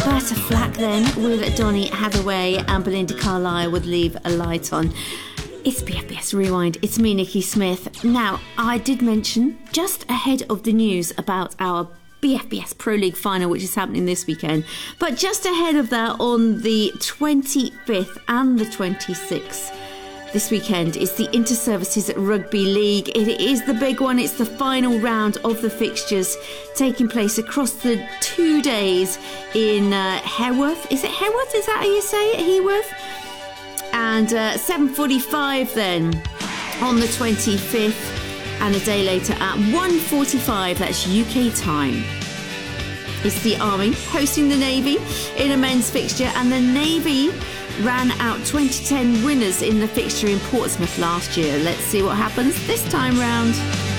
Roberta Flack then with Donny Hathaway and Belinda Carlisle would Leave a Light On. It's BFBS Rewind. It's me, Nikki Smith. Now, I did mention just ahead of the news about our BFBS Pro League final, which is happening this weekend. But just ahead of that, on the 25th and the 26th, this weekend is the Inter-Services Rugby League. It is the big one. It's the final round of the fixtures taking place across the 2 days in Haworth. Is it Haworth? Is that how you say it? Haworth? And 7:45 then on the 25th, and a day later at 1:45, that's UK time. It's the Army hosting the Navy in a men's fixture, and the Navy ran out 2010 winners in the fixture in Portsmouth last year. Let's see what happens this time round.